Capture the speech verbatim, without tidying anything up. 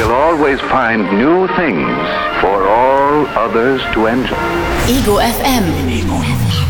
we'll always find new things for all others to enjoy. Ego F M. Ego F M.